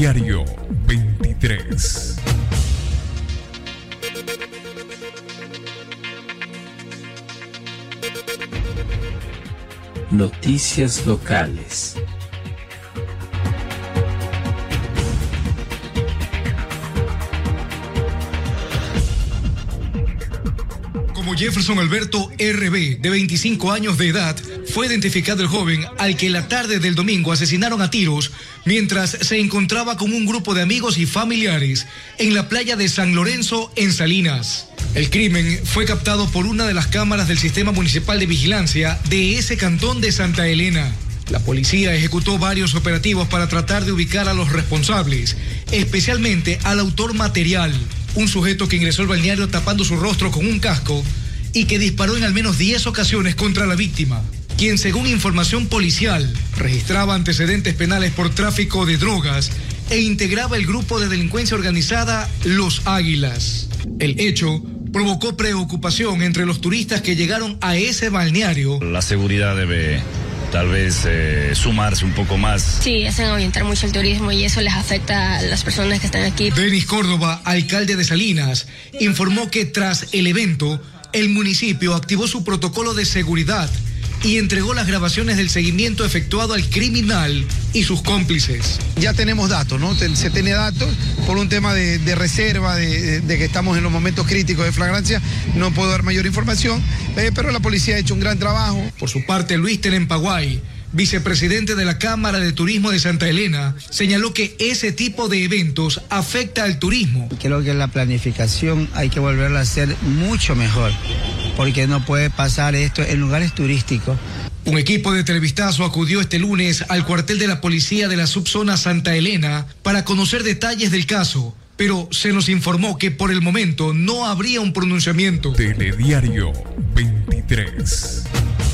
Telediario 23. Noticias locales. Como Jefferson Alberto RB, de 25 años de edad, fue identificado el joven al que la tarde del domingo asesinaron a tiros mientras se encontraba con un grupo de amigos y familiares en la playa de San Lorenzo, en Salinas. El crimen fue captado por una de las cámaras del Sistema Municipal de Vigilancia de ese cantón de Santa Elena. La policía ejecutó varios operativos para tratar de ubicar a los responsables, especialmente al autor material, un sujeto que ingresó al balneario tapando su rostro con un casco y que disparó en al menos 10 ocasiones contra la víctima, quien, según información policial, registraba antecedentes penales por tráfico de drogas e integraba el grupo de delincuencia organizada Los Águilas. El hecho provocó preocupación entre los turistas que llegaron a ese balneario. La seguridad debe tal vez sumarse un poco más. Sí, hacen aumentar mucho el turismo y eso les afecta a las personas que están aquí. Denis Córdoba, alcalde de Salinas, informó que tras el evento, el municipio activó su protocolo de seguridad y entregó las grabaciones del seguimiento efectuado al criminal y sus cómplices. Ya tenemos datos, ¿no? Se tiene datos por un tema de reserva, de que estamos en los momentos críticos de flagrancia. No puedo dar mayor información, pero la policía ha hecho un gran trabajo. Por su parte, Luis Tenempaguay, vicepresidente de la Cámara de Turismo de Santa Elena, señaló que ese tipo de eventos afecta al turismo. Creo que la planificación hay que volverla a hacer mucho mejor, porque no puede pasar esto en lugares turísticos. Un equipo de Televistazo acudió este lunes al cuartel de la policía de la subzona Santa Elena para conocer detalles del caso, pero se nos informó que por el momento no habría un pronunciamiento. Telediario 23.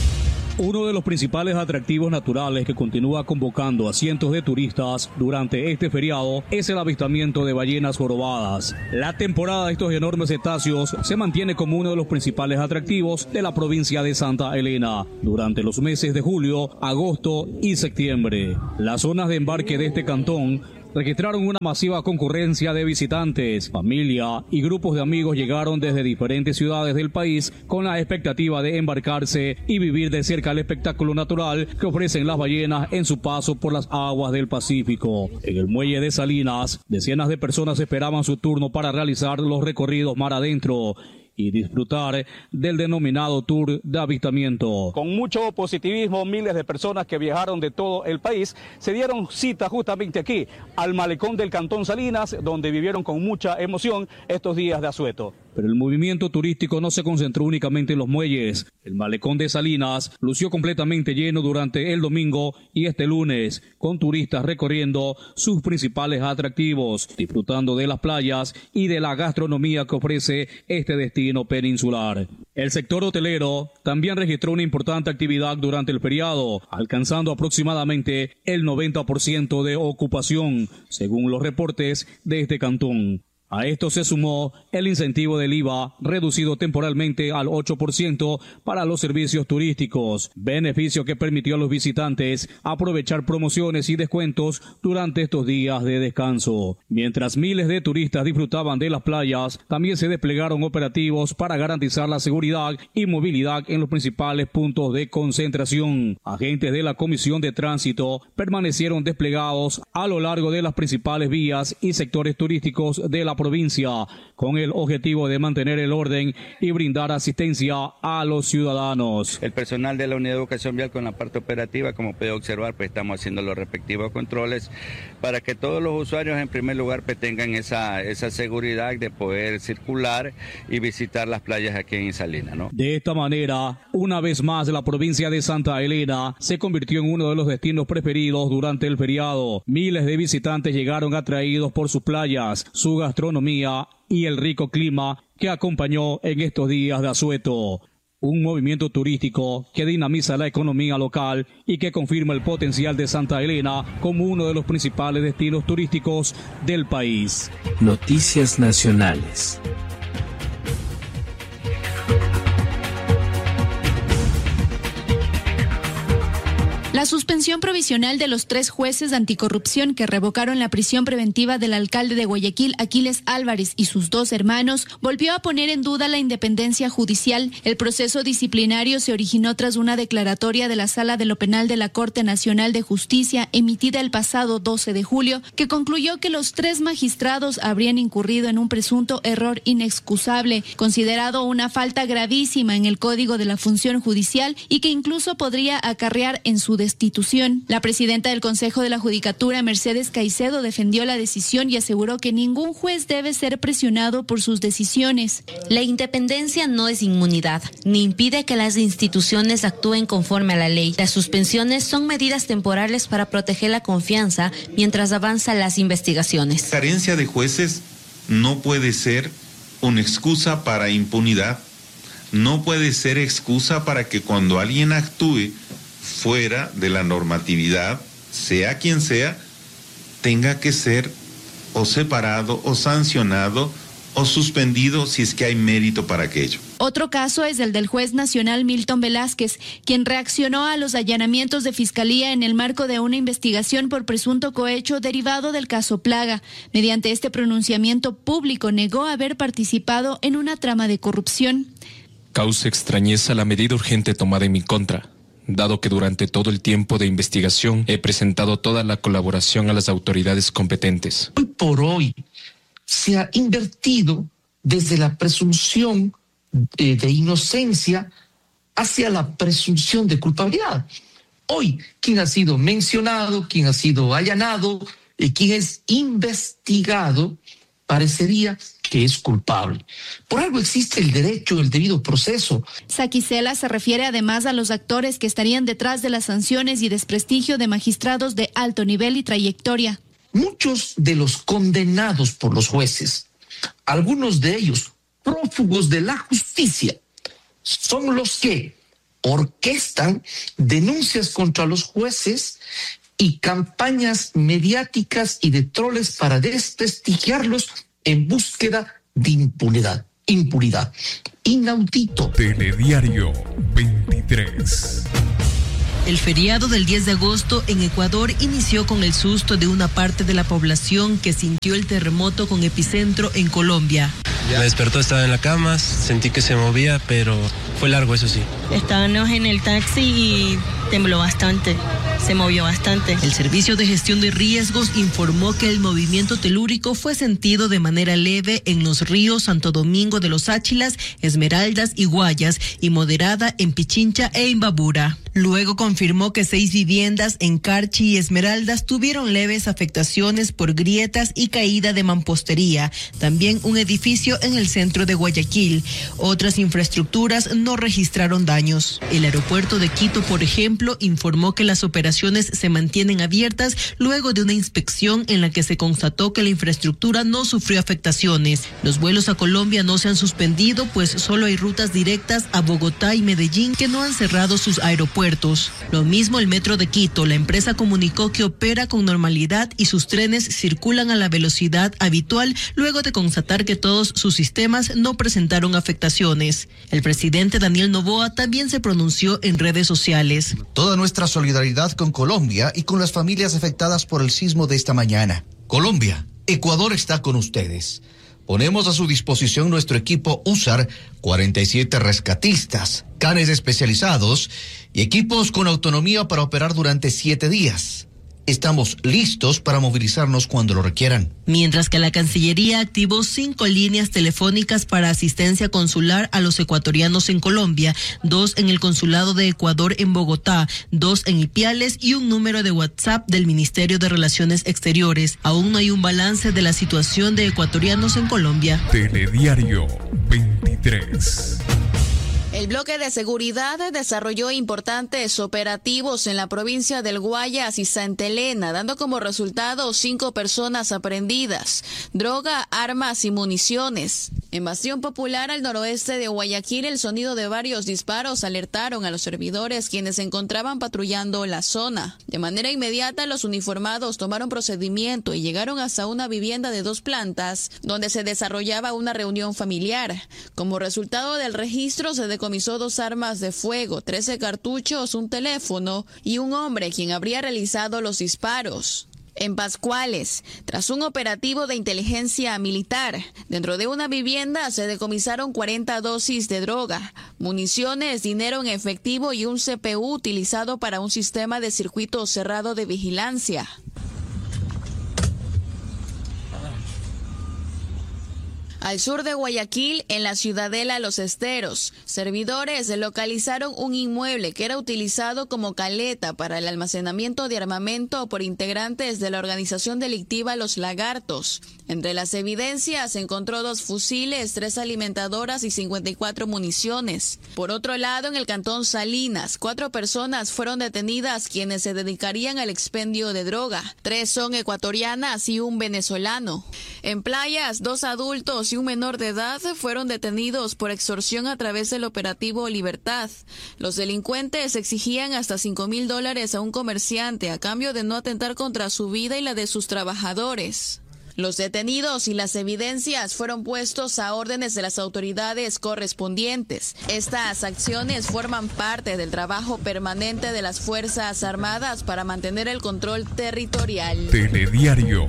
Uno de los principales atractivos naturales que continúa convocando a cientos de turistas durante este feriado es el avistamiento de ballenas jorobadas. La temporada de estos enormes cetáceos se mantiene como uno de los principales atractivos de la provincia de Santa Elena durante los meses de julio, agosto y septiembre. Las zonas de embarque de este cantón registraron una masiva concurrencia de visitantes. Familia y grupos de amigos llegaron desde diferentes ciudades del país con la expectativa de embarcarse y vivir de cerca el espectáculo natural que ofrecen las ballenas en su paso por las aguas del Pacífico. En el muelle de Salinas, decenas de personas esperaban su turno para realizar los recorridos mar adentro y disfrutar del denominado tour de avistamiento. Con mucho positivismo, miles de personas que viajaron de todo el país se dieron cita justamente aquí, al malecón del Cantón Salinas, donde vivieron con mucha emoción estos días de asueto. Pero el movimiento turístico no se concentró únicamente en los muelles. El malecón de Salinas lució completamente lleno durante el domingo y este lunes, con turistas recorriendo sus principales atractivos, disfrutando de las playas y de la gastronomía que ofrece este destino peninsular. El sector hotelero también registró una importante actividad durante el feriado, alcanzando aproximadamente el 90% de ocupación, según los reportes de este cantón. A esto se sumó el incentivo del IVA, reducido temporalmente al 8% para los servicios turísticos, beneficio que permitió a los visitantes aprovechar promociones y descuentos durante estos días de descanso. Mientras miles de turistas disfrutaban de las playas, también se desplegaron operativos para garantizar la seguridad y movilidad en los principales puntos de concentración. Agentes de la Comisión de Tránsito permanecieron desplegados a lo largo de las principales vías y sectores turísticos de la provincia, con el objetivo de mantener el orden y brindar asistencia a los ciudadanos. El personal de la Unidad de Educación Vial con la parte operativa, como puede observar, pues estamos haciendo los respectivos controles para que todos los usuarios en primer lugar pues tengan esa seguridad de poder circular y visitar las playas aquí en Salinas, ¿no? De esta manera, una vez más, la provincia de Santa Elena se convirtió en uno de los destinos preferidos durante el feriado. Miles de visitantes llegaron atraídos por sus playas, su gastronomía y el rico clima que acompañó en estos días de asueto. Un movimiento turístico que dinamiza la economía local y que confirma el potencial de Santa Elena como uno de los principales destinos turísticos del país. Noticias nacionales. La suspensión provisional de los 3 jueces de anticorrupción que revocaron la prisión preventiva del alcalde de Guayaquil, Aquiles Álvarez, y sus 2 hermanos, volvió a poner en duda la independencia judicial. El proceso disciplinario se originó tras una declaratoria de la Sala de lo Penal de la Corte Nacional de Justicia emitida el pasado 12 de julio, que concluyó que los 3 magistrados habrían incurrido en un presunto error inexcusable, considerado una falta gravísima en el Código de la Función Judicial y que incluso podría acarrear en su destitución. La presidenta del Consejo de la Judicatura, Mercedes Caicedo, defendió la decisión y aseguró que ningún juez debe ser presionado por sus decisiones. La independencia no es inmunidad, ni impide que las instituciones actúen conforme a la ley. Las suspensiones son medidas temporales para proteger la confianza mientras avanzan las investigaciones. La carencia de jueces no puede ser una excusa para impunidad, no puede ser excusa para que cuando alguien actúe fuera de la normatividad, sea quien sea, tenga que ser o separado o sancionado o suspendido si es que hay mérito para aquello. Otro caso es el del juez nacional Milton Velázquez, quien reaccionó a los allanamientos de fiscalía en el marco de una investigación por presunto cohecho derivado del caso Plaga. Mediante este pronunciamiento público negó haber participado en una trama de corrupción. Causa extrañeza la medida urgente tomada en mi contra, dado que durante todo el tiempo de investigación he presentado toda la colaboración a las autoridades competentes. Hoy por hoy se ha invertido desde la presunción de inocencia hacia la presunción de culpabilidad. Hoy, quien ha sido mencionado, quien ha sido allanado, quien es investigado, parecería que es culpable. Por algo existe el derecho al debido proceso. Saquicela se refiere además a los actores que estarían detrás de las sanciones y desprestigio de magistrados de alto nivel y trayectoria. Muchos de los condenados por los jueces, algunos de ellos prófugos de la justicia, son los que orquestan denuncias contra los jueces y campañas mediáticas y de troles para desprestigiarlos en búsqueda de impunidad. Inaudito. Telediario 23. El feriado del 10 de agosto en Ecuador inició con el susto de una parte de la población que sintió el terremoto con epicentro en Colombia. Me despertó, estaba en la cama, sentí que se movía, pero fue largo, eso sí. Estábamos en el taxi y tembló bastante, se movió bastante. El Servicio de Gestión de Riesgos informó que el movimiento telúrico fue sentido de manera leve en los ríos Santo Domingo de los Áchilas, Esmeraldas y Guayas y moderada en Pichincha e Imbabura. Luego confirmó que 6 viviendas en Carchi y Esmeraldas tuvieron leves afectaciones por grietas y caída de mampostería. También un edificio en el centro de Guayaquil. Otras infraestructuras no registraron daños. El aeropuerto de Quito, por ejemplo, informó que las operaciones se mantienen abiertas luego de una inspección en la que se constató que la infraestructura no sufrió afectaciones. Los vuelos a Colombia no se han suspendido, pues solo hay rutas directas a Bogotá y Medellín que no han cerrado sus aeropuertos. Lo mismo el Metro de Quito. La empresa comunicó que opera con normalidad y sus trenes circulan a la velocidad habitual luego de constatar que todos sus sistemas no presentaron afectaciones. El presidente Daniel Noboa también se pronunció en redes sociales. Toda nuestra solidaridad con Colombia y con las familias afectadas por el sismo de esta mañana. Colombia, Ecuador está con ustedes. Ponemos a su disposición nuestro equipo USAR, 47 rescatistas, canes especializados y equipos con autonomía para operar durante 7 días. Estamos listos para movilizarnos cuando lo requieran. Mientras que la Cancillería activó 5 líneas telefónicas para asistencia consular a los ecuatorianos en Colombia, 2 en el Consulado de Ecuador en Bogotá, 2 en Ipiales y un número de WhatsApp del Ministerio de Relaciones Exteriores. Aún no hay un balance de la situación de ecuatorianos en Colombia. Telediario 23. El bloque de seguridad desarrolló importantes operativos en la provincia del Guayas y Santa Elena, dando como resultado 5 personas aprehendidas, droga, armas y municiones. En Bastión Popular, al noroeste de Guayaquil, el sonido de varios disparos alertaron a los servidores quienes se encontraban patrullando la zona. De manera inmediata, los uniformados tomaron procedimiento y llegaron hasta una vivienda de 2 plantas, donde se desarrollaba una reunión familiar. Como resultado del registro, se decomisó 2 armas de fuego, 13 cartuchos, un teléfono y un hombre quien habría realizado los disparos. En Pascuales, tras un operativo de inteligencia militar, dentro de una vivienda se decomisaron 40 dosis de droga, municiones, dinero en efectivo y un CPU utilizado para un sistema de circuito cerrado de vigilancia. Al sur de Guayaquil, en la ciudadela Los Esteros, servidores localizaron un inmueble que era utilizado como caleta para el almacenamiento de armamento por integrantes de la organización delictiva Los Lagartos. Entre las evidencias se encontró 2 fusiles, 3 alimentadoras y 54 municiones. Por otro lado, en el cantón Salinas, 4 personas fueron detenidas quienes se dedicarían al expendio de droga. 3 son ecuatorianas y un venezolano. En Playas, 2 adultos y un menor de edad fueron detenidos por extorsión a través del operativo Libertad. Los delincuentes exigían hasta $5,000 a un comerciante a cambio de no atentar contra su vida y la de sus trabajadores. Los detenidos y las evidencias fueron puestos a órdenes de las autoridades correspondientes. Estas acciones forman parte del trabajo permanente de las Fuerzas Armadas para mantener el control territorial. Telediario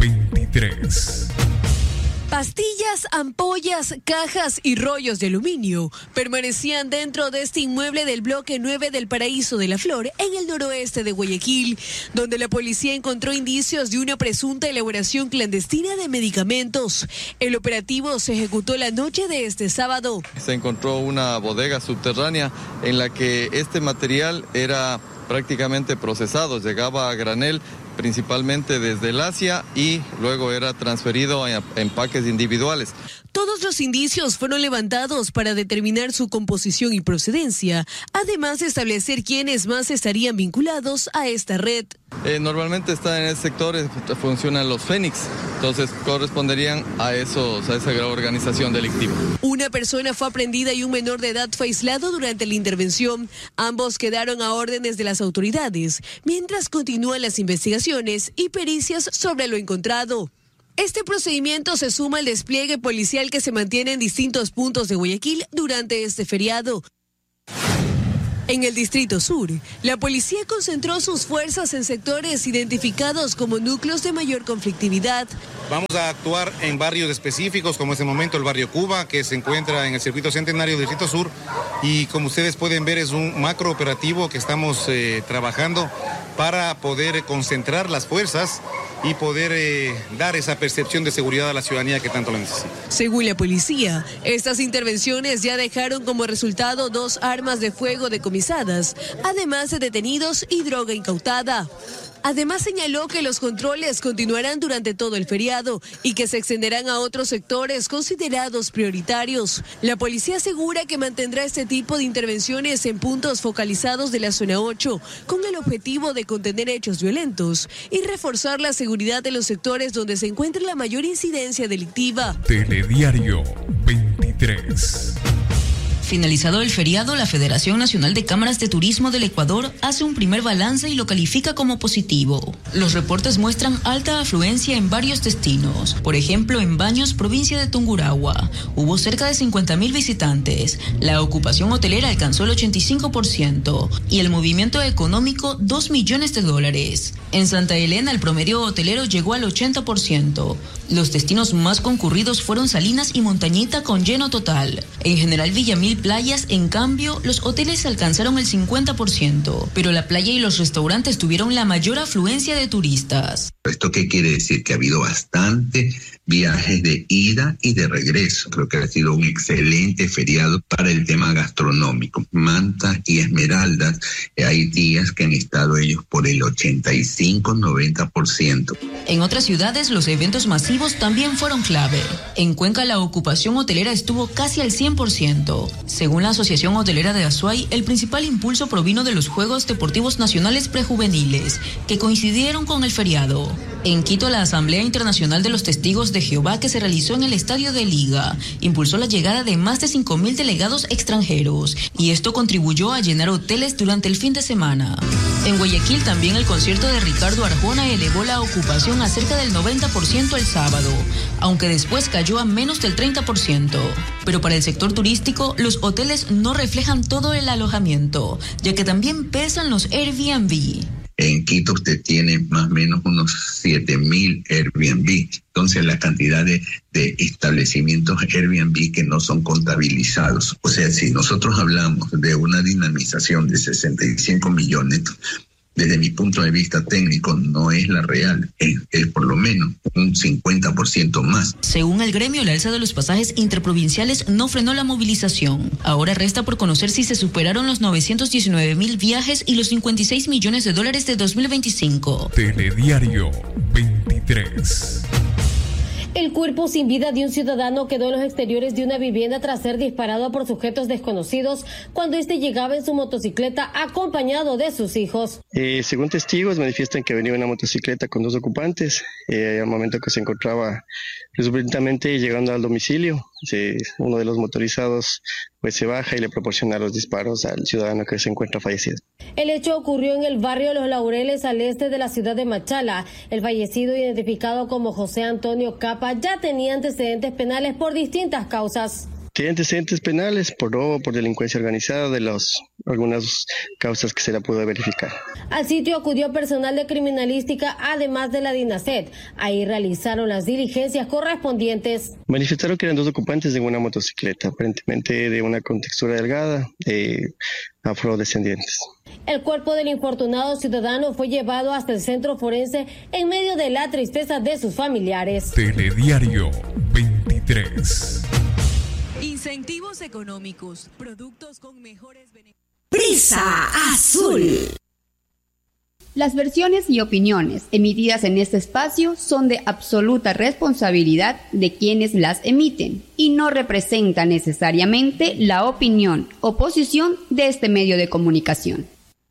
23. Pastillas, ampollas, cajas y rollos de aluminio permanecían dentro de este inmueble del bloque 9 del Paraíso de la Flor, en el noroeste de Guayaquil, donde la policía encontró indicios de una presunta elaboración clandestina de medicamentos. El operativo se ejecutó la noche de este sábado. Se encontró una bodega subterránea en la que este material era prácticamente procesado, llegaba a granel, principalmente desde el Asia, y luego era transferido a empaques individuales. Todos los indicios fueron levantados para determinar su composición y procedencia, además de establecer quiénes más estarían vinculados a esta red. Normalmente en ese sector funcionan los Fénix, entonces corresponderían a esa organización delictiva. Una persona fue aprendida y un menor de edad fue aislado durante la intervención. Ambos quedaron a órdenes de las autoridades, mientras continúan las investigaciones y pericias sobre lo encontrado. Este procedimiento se suma al despliegue policial que se mantiene en distintos puntos de Guayaquil durante este feriado. En el Distrito Sur, la policía concentró sus fuerzas en sectores identificados como núcleos de mayor conflictividad. Vamos a actuar en barrios específicos, como es el momento el barrio Cuba, que se encuentra en el circuito centenario del Distrito Sur, y como ustedes pueden ver es un macro operativo que estamos trabajando para poder concentrar las fuerzas y poder dar esa percepción de seguridad a la ciudadanía que tanto lo necesita. Según la policía, estas intervenciones ya dejaron como resultado 2 armas de fuego decomisadas, además de detenidos y droga incautada. Además señaló que los controles continuarán durante todo el feriado y que se extenderán a otros sectores considerados prioritarios. La policía asegura que mantendrá este tipo de intervenciones en puntos focalizados de la zona 8 con el objetivo de contener hechos violentos y reforzar la seguridad de los sectores donde se encuentra la mayor incidencia delictiva. Telediario 23. Finalizado el feriado, la Federación Nacional de Cámaras de Turismo del Ecuador hace un primer balance y lo califica como positivo. Los reportes muestran alta afluencia en varios destinos. Por ejemplo, en Baños, provincia de Tungurahua, hubo cerca de 50,000 visitantes. La ocupación hotelera alcanzó el 85% y el movimiento económico $2 millones. En Santa Elena, el promedio hotelero llegó al 80%. Los destinos más concurridos fueron Salinas y Montañita con lleno total. En general, Villamil Playas, en cambio, los hoteles alcanzaron el 50%, pero la playa y los restaurantes tuvieron la mayor afluencia de turistas. ¿Esto qué quiere decir? Que ha habido bastante viajes de ida y de regreso. Creo que ha sido un excelente feriado para el tema gastronómico. Manta y Esmeraldas, hay días que han estado ellos por el 85-90%. En otras ciudades, los eventos masivos también fueron clave. En Cuenca, la ocupación hotelera estuvo casi al 100%. Según la Asociación Hotelera de Azuay, el principal impulso provino de los Juegos Deportivos Nacionales Prejuveniles, que coincidieron con el feriado. En Quito, la Asamblea Internacional de los Testigos de Jehová, que se realizó en el Estadio de Liga, impulsó la llegada de más de 5,000 delegados extranjeros, y esto contribuyó a llenar hoteles durante el fin de semana. En Guayaquil también el concierto de Ricardo Arjona elevó la ocupación a cerca del 90% el sábado, aunque después cayó a menos del 30%. Pero para el sector turístico, los hoteles no reflejan todo el alojamiento, ya que también pesan los Airbnb. En Quito usted tiene más o menos unos 7,000 Airbnb. Entonces la cantidad de establecimientos Airbnb que no son contabilizados. O sea, si nosotros hablamos de una dinamización de 65 millones, desde mi punto de vista técnico no es la real, es por lo menos un 50% más. Según el gremio, la alza de los pasajes interprovinciales no frenó la movilización. Ahora resta por conocer si se superaron los 919,000 viajes y los 56 millones de dólares de 2025. Telediario 23. El cuerpo sin vida de un ciudadano quedó en los exteriores de una vivienda tras ser disparado por sujetos desconocidos cuando este llegaba en su motocicleta acompañado de sus hijos. Según testigos, manifiestan que venía una motocicleta con 2 ocupantes al momento que se encontraba súbitamente llegando al domicilio. Uno de los motorizados pues se baja y le proporciona los disparos al ciudadano que se encuentra fallecido. El hecho ocurrió en el barrio Los Laureles, al este de la ciudad de Machala. El fallecido, identificado como José Antonio Capa, ya tenía antecedentes penales por distintas causas. Tiene antecedentes penales por robo, por delincuencia organizada, algunas causas que se la pudo verificar. Al sitio acudió personal de criminalística, además de la DINASET. Ahí realizaron las diligencias correspondientes. Manifestaron que eran 2 ocupantes de una motocicleta, aparentemente de una contextura delgada, afrodescendientes. El cuerpo del infortunado ciudadano fue llevado hasta el centro forense en medio de la tristeza de sus familiares. Telediario 23. Incentivos económicos, productos con mejores beneficios. Prisa Azul. Las versiones y opiniones emitidas en este espacio son de absoluta responsabilidad de quienes las emiten y no representan necesariamente la opinión o posición de este medio de comunicación.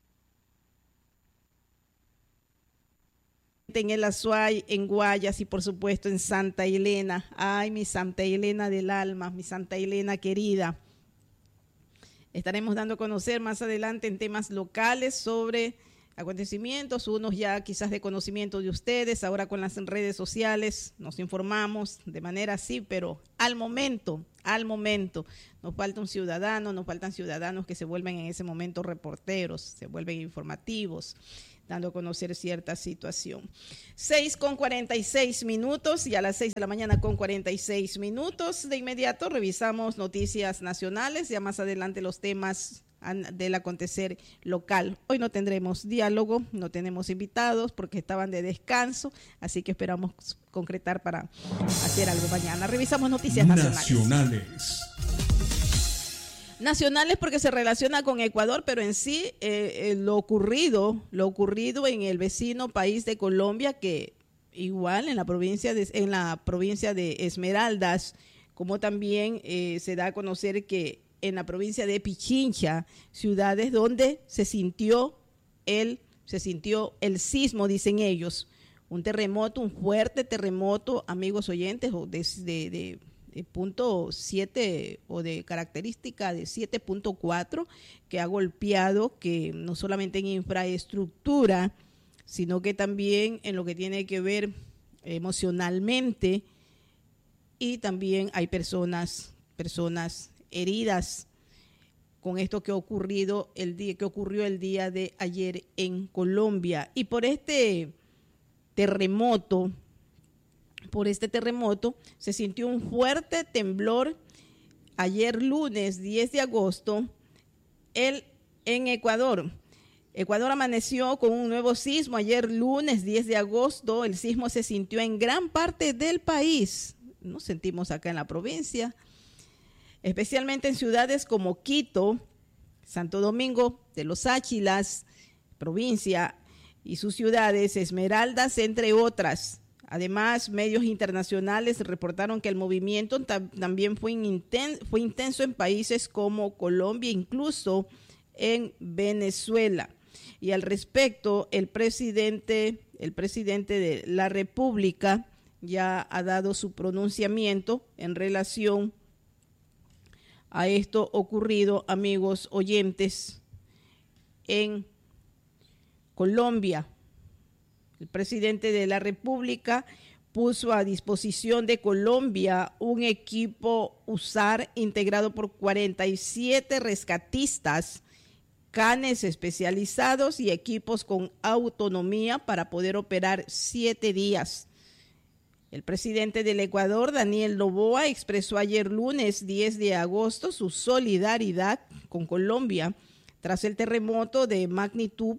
En el Azuay, en Guayas y por supuesto en Santa Elena. Ay, mi Santa Elena del alma, mi Santa Elena querida. Estaremos dando a conocer más adelante en temas locales sobre acontecimientos, unos ya quizás de conocimiento de ustedes. Ahora con las redes sociales nos informamos de manera así, pero al momento, nos falta un ciudadano, nos faltan ciudadanos que se vuelven en ese momento reporteros, se vuelven informativos, dando a conocer cierta situación. 6:46 y a las 6 de la mañana con 46 minutos. De inmediato revisamos noticias nacionales, ya más adelante los temas del acontecer local. Hoy no tendremos diálogo, no tenemos invitados porque estaban de descanso, así que esperamos concretar para hacer algo mañana. Revisamos noticias nacionales. Nacionales porque se relaciona con Ecuador, pero en sí lo ocurrido en el vecino país de Colombia, que igual en la provincia de Esmeraldas, como también se da a conocer que en la provincia de Pichincha, ciudades donde se sintió el sismo, dicen ellos, un fuerte terremoto, amigos oyentes, de punto 7 o de característica de 7.4, que ha golpeado, que no solamente en infraestructura, sino que también en lo que tiene que ver emocionalmente, y también hay personas heridas con esto que ocurrió el día de ayer en Colombia. Y por este terremoto se sintió un fuerte temblor ayer lunes 10 de agosto en Ecuador. Ecuador amaneció con un nuevo sismo ayer lunes 10 de agosto. El sismo se sintió en gran parte del país. Nos sentimos acá en la provincia, especialmente en ciudades como Quito, Santo Domingo de los Áchilas, provincia, y sus ciudades, Esmeraldas, entre otras. Además, medios internacionales reportaron que el movimiento también fue intenso en países como Colombia, incluso en Venezuela. Y al respecto, el presidente de la República ya ha dado su pronunciamiento en relación a esto ocurrido, amigos oyentes, en Colombia. El presidente de la República puso a disposición de Colombia un equipo USAR integrado por 47 rescatistas, canes especializados y equipos con autonomía para poder operar 7 días. El presidente del Ecuador, Daniel Noboa, expresó ayer lunes 10 de agosto su solidaridad con Colombia tras el terremoto de magnitud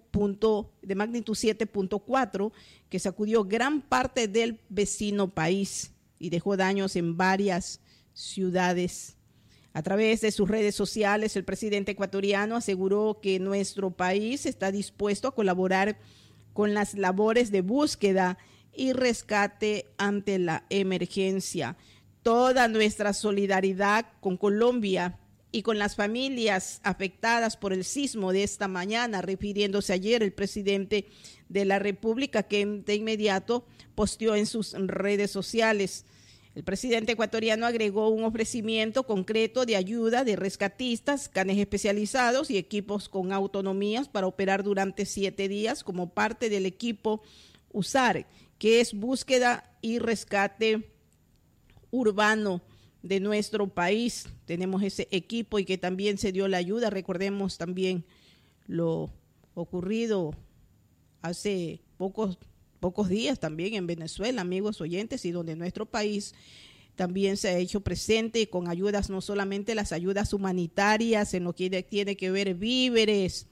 7.4 que sacudió gran parte del vecino país y dejó daños en varias ciudades. A través de sus redes sociales, el presidente ecuatoriano aseguró que nuestro país está dispuesto a colaborar con las labores de búsqueda y rescate ante la emergencia. Toda nuestra solidaridad con Colombia y con las familias afectadas por el sismo de esta mañana, refiriéndose ayer el presidente de la República, que de inmediato posteó en sus redes sociales. El presidente ecuatoriano agregó un ofrecimiento concreto de ayuda de rescatistas, canes especializados y equipos con autonomías para operar durante 7 días como parte del equipo USAR, que es búsqueda y rescate urbano de nuestro país. Tenemos ese equipo y que también se dio la ayuda. Recordemos también lo ocurrido hace pocos días también en Venezuela, amigos oyentes, y donde nuestro país también se ha hecho presente con ayudas, no solamente las ayudas humanitarias en lo que tiene que ver víveres,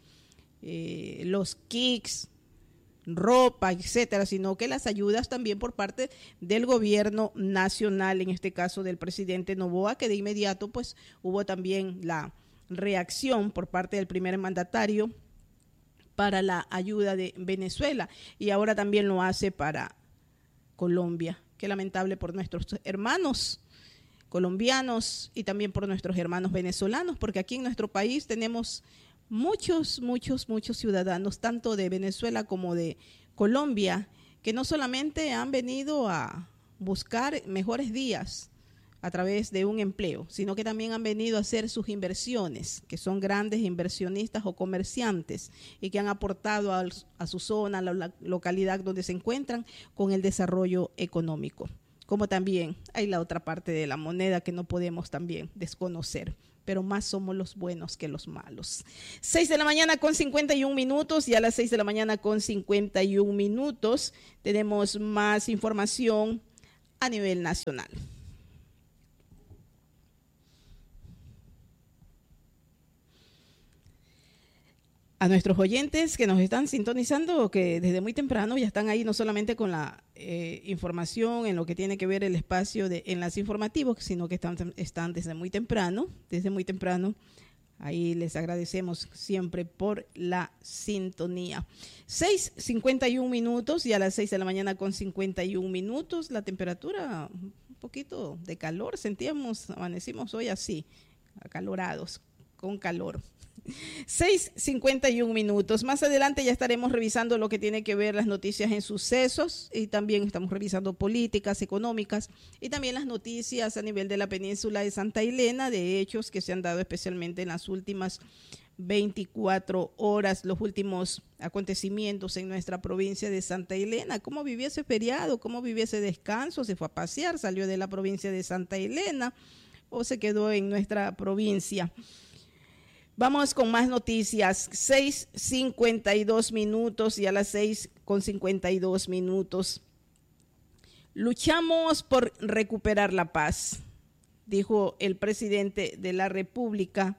los kits, ropa, etcétera, sino que las ayudas también por parte del gobierno nacional, en este caso del presidente Noboa, que de inmediato pues hubo también la reacción por parte del primer mandatario para la ayuda de Venezuela y ahora también lo hace para Colombia. Qué lamentable por nuestros hermanos colombianos y también por nuestros hermanos venezolanos, porque aquí en nuestro país tenemos muchos ciudadanos, tanto de Venezuela como de Colombia, que no solamente han venido a buscar mejores días a través de un empleo, sino que también han venido a hacer sus inversiones, que son grandes inversionistas o comerciantes y que han aportado a su zona, a la localidad donde se encuentran, con el desarrollo económico. Como también hay la otra parte de la moneda que no podemos también desconocer, pero más somos los buenos que los malos. 6 de la mañana con 51 minutos y a las 6 de la mañana con 51 minutos tenemos más información a nivel nacional. A nuestros oyentes que nos están sintonizando, que desde muy temprano ya están ahí, no solamente con la información en lo que tiene que ver el espacio de enlace informativo, sino que están desde muy temprano. Ahí les agradecemos siempre por la sintonía. 6:51 minutos y a las 6 de la mañana con 51 minutos. La temperatura, un poquito de calor, amanecimos hoy así, acalorados, con calor. 6:51 minutos. Más adelante ya estaremos revisando lo que tiene que ver las noticias en sucesos y también estamos revisando políticas económicas y también las noticias a nivel de la península de Santa Elena, de hechos que se han dado especialmente en las últimas 24 horas, los últimos acontecimientos en nuestra provincia de Santa Elena. ¿Cómo vivió ese feriado? ¿Cómo vivió ese descanso? ¿Se fue a pasear? ¿Salió de la provincia de Santa Elena o se quedó en nuestra provincia? Vamos con más noticias. 6:52 minutos y a las 6:52 minutos. Luchamos por recuperar la paz, dijo el presidente de la República,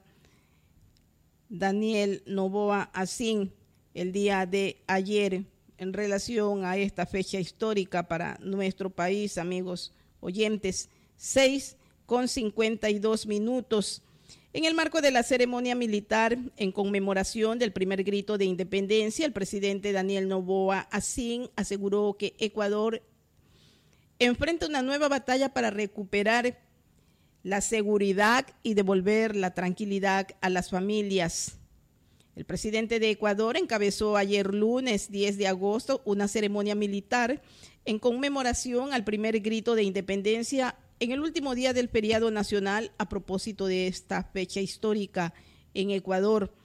Daniel Noboa Asín, el día de ayer en relación a esta fecha histórica para nuestro país, amigos oyentes. 6:52 minutos. En el marco de la ceremonia militar en conmemoración del primer grito de independencia, el presidente Daniel Noboa Asín aseguró que Ecuador enfrenta una nueva batalla para recuperar la seguridad y devolver la tranquilidad a las familias. El presidente de Ecuador encabezó ayer lunes 10 de agosto una ceremonia militar en conmemoración al primer grito de independencia en el último día del feriado nacional a propósito de esta fecha histórica en Ecuador.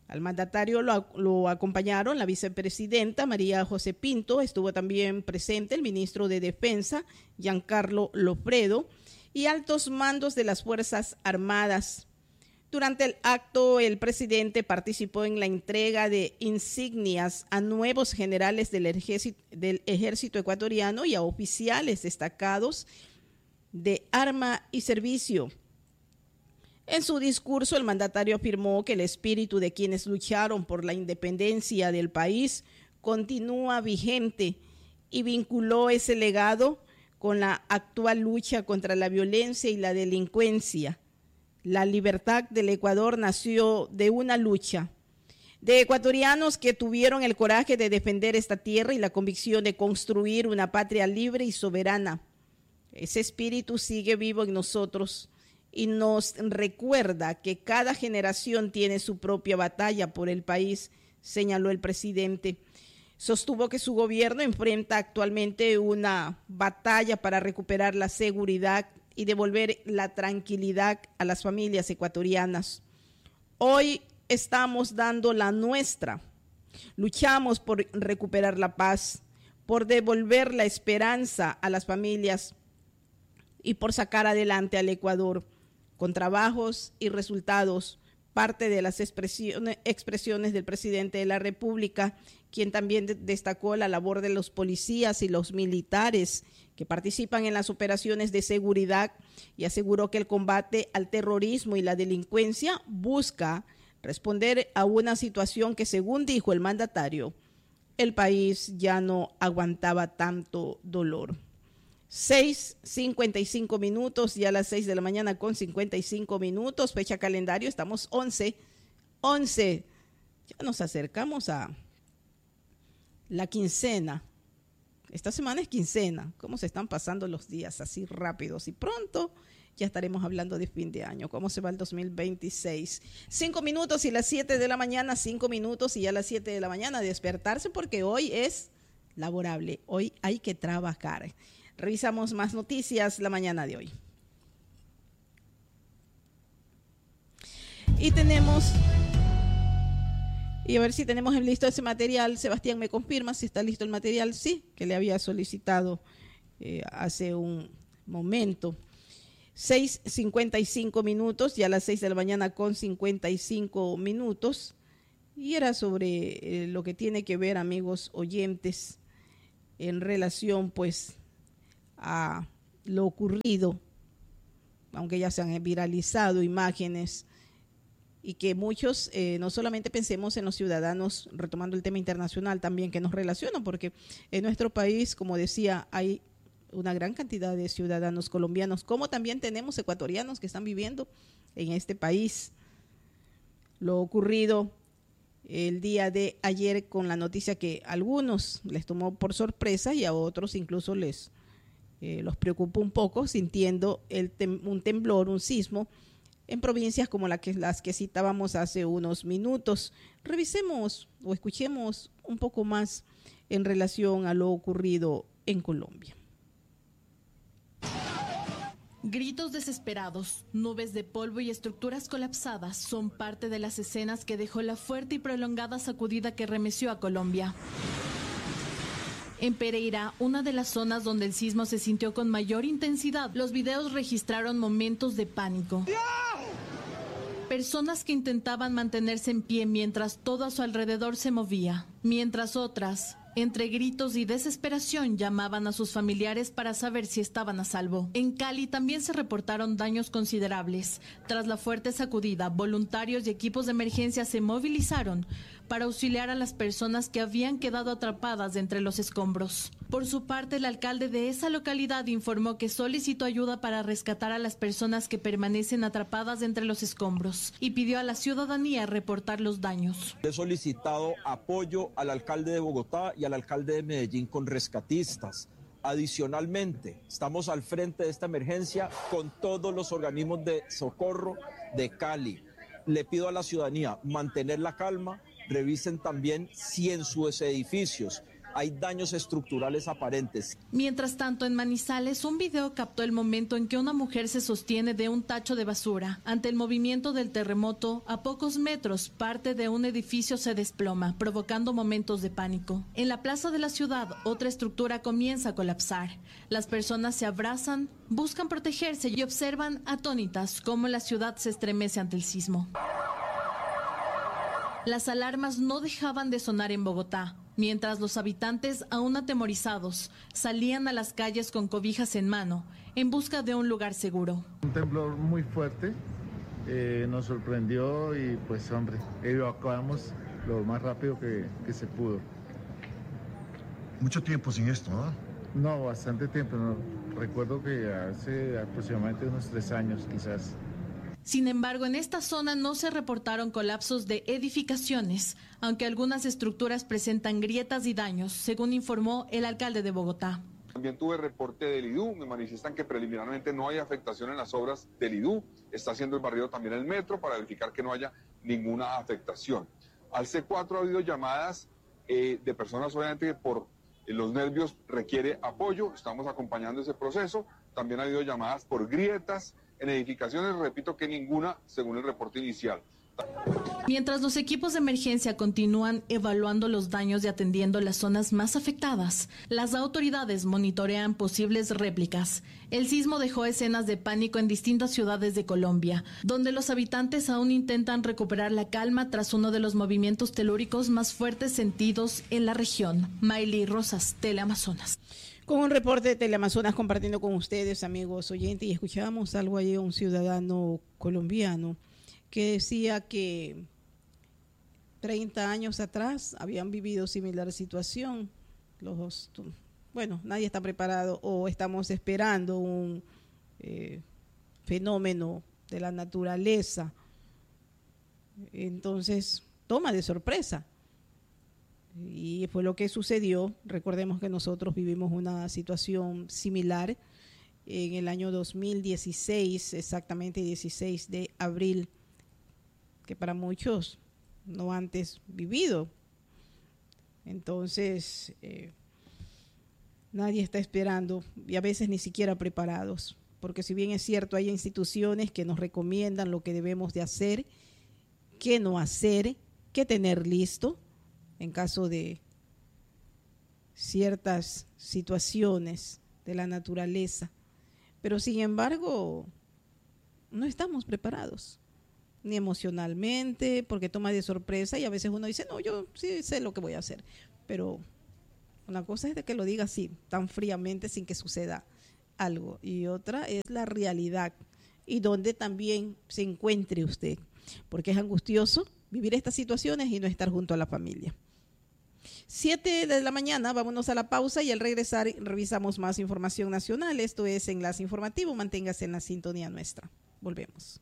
Al mandatario lo acompañaron la vicepresidenta María José Pinto, estuvo también presente el ministro de Defensa, Giancarlo Lofredo, y altos mandos de las Fuerzas Armadas. Durante el acto, el presidente participó en la entrega de insignias a nuevos generales del ejército ecuatoriano y a oficiales destacados de arma y servicio. En su discurso, el mandatario afirmó que el espíritu de quienes lucharon por la independencia del país continúa vigente y vinculó ese legado con la actual lucha contra la violencia y la delincuencia. La libertad del Ecuador nació de una lucha de ecuatorianos que tuvieron el coraje de defender esta tierra y la convicción de construir una patria libre y soberana. Ese espíritu sigue vivo en nosotros y nos recuerda que cada generación tiene su propia batalla por el país, señaló el presidente. Sostuvo que su gobierno enfrenta actualmente una batalla para recuperar la seguridad y devolver la tranquilidad a las familias ecuatorianas. Hoy estamos dando la nuestra. Luchamos por recuperar la paz, por devolver la esperanza a las familias y por sacar adelante al Ecuador con trabajos y resultados, parte de las expresiones del presidente de la República, quien también destacó la labor de los policías y los militares que participan en las operaciones de seguridad y aseguró que el combate al terrorismo y la delincuencia busca responder a una situación que, según dijo el mandatario, el país ya no aguantaba tanto dolor. 6:55 minutos, ya a las 6 de la mañana con 55 minutos, fecha calendario, estamos 11, ya nos acercamos a la quincena. Esta semana es quincena. ¿Cómo se están pasando los días así rápidos? Y pronto ya estaremos hablando de fin de año. ¿Cómo se va el 2026? 5 minutos y las 7 de la mañana, 5 minutos y ya a las 7 de la mañana despertarse porque hoy es laborable. Hoy hay que trabajar. Revisamos más noticias la mañana de hoy. Y a ver si tenemos listo ese material. Sebastián me confirma si está listo el material. Sí, que le había solicitado hace un momento. 6:55 minutos, ya a las 6 de la mañana con 55 minutos. Y era sobre lo que tiene que ver, amigos oyentes, en relación pues a lo ocurrido, aunque ya se han viralizado imágenes y que muchos, no solamente pensemos en los ciudadanos, retomando el tema internacional también que nos relaciona, porque en nuestro país, como decía, hay una gran cantidad de ciudadanos colombianos, como también tenemos ecuatorianos que están viviendo en este país. Lo ocurrido el día de ayer con la noticia que a algunos les tomó por sorpresa y a otros incluso los preocupó un poco, sintiendo un temblor, un sismo, en provincias como las que citábamos hace unos minutos. Revisemos o escuchemos un poco más en relación a lo ocurrido en Colombia. Gritos desesperados, nubes de polvo y estructuras colapsadas son parte de las escenas que dejó la fuerte y prolongada sacudida que remeció a Colombia. En Pereira, una de las zonas donde el sismo se sintió con mayor intensidad, los videos registraron momentos de pánico. Personas que intentaban mantenerse en pie mientras todo a su alrededor se movía, mientras otras, entre gritos y desesperación, llamaban a sus familiares para saber si estaban a salvo. En Cali también se reportaron daños considerables. Tras la fuerte sacudida, voluntarios y equipos de emergencia se movilizaron para auxiliar a las personas que habían quedado atrapadas entre los escombros. Por su parte, el alcalde de esa localidad informó que solicitó ayuda para rescatar a las personas que permanecen atrapadas entre los escombros y pidió a la ciudadanía reportar los daños. He solicitado apoyo al alcalde de Bogotá y al alcalde de Medellín con rescatistas. Adicionalmente, estamos al frente de esta emergencia con todos los organismos de socorro de Cali. Le pido a la ciudadanía mantener la calma, revisen también si en sus edificios hay daños estructurales aparentes. Mientras tanto, en Manizales, un video captó el momento en que una mujer se sostiene de un tacho de basura. Ante el movimiento del terremoto, a pocos metros, parte de un edificio se desploma, provocando momentos de pánico. En la plaza de la ciudad, otra estructura comienza a colapsar. Las personas se abrazan, buscan protegerse y observan atónitas cómo la ciudad se estremece ante el sismo. Las alarmas no dejaban de sonar en Bogotá, mientras los habitantes, aún atemorizados, salían a las calles con cobijas en mano, en busca de un lugar seguro. Un temblor muy fuerte, nos sorprendió y pues hombre, evacuamos lo más rápido que se pudo. Mucho tiempo sin esto, ¿no? No, bastante tiempo, no. Recuerdo que hace aproximadamente unos 3 años quizás. Sin embargo, en esta zona no se reportaron colapsos de edificaciones, aunque algunas estructuras presentan grietas y daños, según informó el alcalde de Bogotá. También tuve reporte del IDU, me manifiestan que preliminarmente no hay afectación en las obras del IDU, está haciendo el barrido también el metro para verificar que no haya ninguna afectación. Al C4 ha habido llamadas de personas obviamente que por los nervios requiere apoyo, estamos acompañando ese proceso, también ha habido llamadas por grietas, en edificaciones, repito que ninguna, según el reporte inicial. Mientras los equipos de emergencia continúan evaluando los daños y atendiendo las zonas más afectadas, las autoridades monitorean posibles réplicas. El sismo dejó escenas de pánico en distintas ciudades de Colombia, donde los habitantes aún intentan recuperar la calma tras uno de los movimientos telúricos más fuertes sentidos en la región. Mayley Rosas, Teleamazonas. Con un reporte de Teleamazonas compartiendo con ustedes, amigos oyentes, y escuchábamos algo ahí de un ciudadano colombiano que decía que 30 años atrás habían vivido similar situación. Nadie está preparado o estamos esperando un fenómeno de la naturaleza. Entonces, toma de sorpresa. Y fue lo que sucedió. Recordemos que nosotros vivimos una situación similar en el año 2016, exactamente 16 de abril, que para muchos no antes vivido. Entonces, nadie está esperando y a veces ni siquiera preparados, porque si bien es cierto, hay instituciones que nos recomiendan lo que debemos de hacer, qué no hacer, qué tener listo en caso de ciertas situaciones de la naturaleza. Pero sin embargo, no estamos preparados, ni emocionalmente, porque toma de sorpresa y a veces uno dice, no, yo sí sé lo que voy a hacer. Pero una cosa es de que lo diga así, tan fríamente, sin que suceda algo. Y otra es la realidad y donde también se encuentre usted, porque es angustioso vivir estas situaciones y no estar junto a la familia. 7 de la mañana, vámonos a la pausa y al regresar revisamos más información nacional. Esto es Enlace Informativo, manténgase en la sintonía nuestra. Volvemos.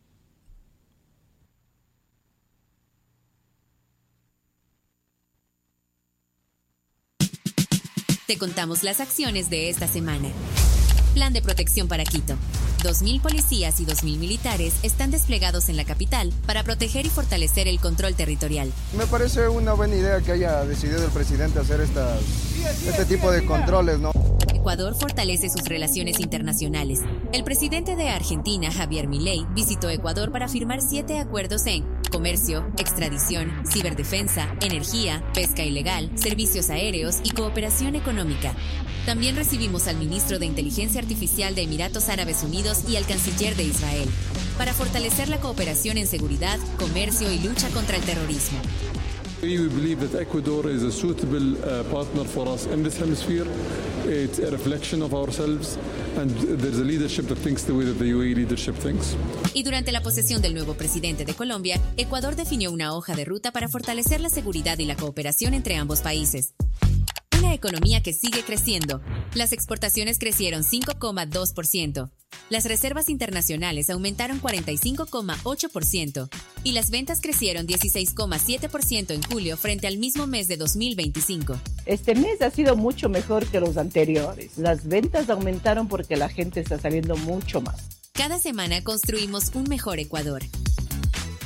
Te contamos las acciones de esta semana. Plan de protección para Quito. 2.000 policías y 2.000 militares están desplegados en la capital para proteger y fortalecer el control territorial. Me parece una buena idea que haya decidido el presidente hacer este tipo de controles, ¿no? Ecuador fortalece sus relaciones internacionales. El presidente de Argentina, Javier Milei, visitó Ecuador para firmar 7 acuerdos en comercio, extradición, ciberdefensa, energía, pesca ilegal, servicios aéreos y cooperación económica. También recibimos al ministro de Inteligencia Artificial de Emiratos Árabes Unidos y al canciller de Israel, para fortalecer la cooperación en seguridad, comercio y lucha contra el terrorismo. We believe that Ecuador is a suitable partner for us in this hemisphere. It's a reflection of ourselves, and there's a leadership that thinks the way that the UAE leadership thinks. Y durante la posesión del nuevo presidente de Colombia, Ecuador definió una hoja de ruta para fortalecer la seguridad y la cooperación entre ambos países. Una economía que sigue creciendo. Las exportaciones crecieron 5,2%. Las reservas internacionales aumentaron 45,8% y las ventas crecieron 16,7% en julio frente al mismo mes de 2025. Este mes ha sido mucho mejor que los anteriores. Las ventas aumentaron porque la gente está saliendo mucho más. Cada semana construimos un mejor Ecuador.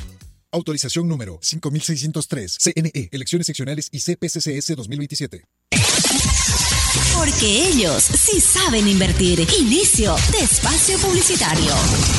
Autorización número 5603, CNE, Elecciones Seccionales y CPCCS 2027. Porque ellos sí saben invertir. Inicio de espacio publicitario.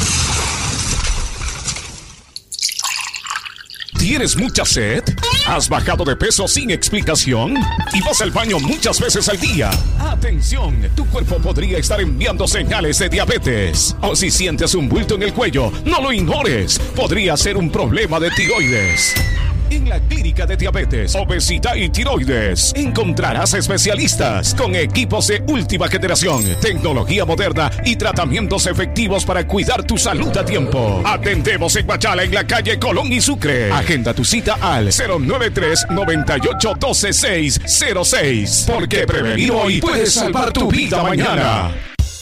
¿Tienes mucha sed? ¿Has bajado de peso sin explicación? ¿Y vas al baño muchas veces al día? ¡Atención! Tu cuerpo podría estar enviando señales de diabetes. O si sientes un bulto en el cuello, no lo ignores. Podría ser un problema de tiroides. En la Clínica de Diabetes, Obesidad y Tiroides encontrarás especialistas con equipos de última generación, tecnología moderna y tratamientos efectivos para cuidar tu salud a tiempo. Atendemos en Machala, en la calle Colón y Sucre. Agenda tu cita al 093-9812-606. Porque prevenir hoy puede salvar tu vida mañana.